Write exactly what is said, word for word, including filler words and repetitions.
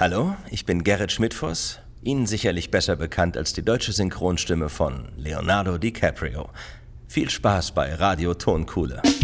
Hallo, ich bin Gerrit Schmidtfuss, Ihnen sicherlich besser bekannt als die deutsche Synchronstimme von Leonardo DiCaprio. Viel Spaß bei Radio Tonkuhle.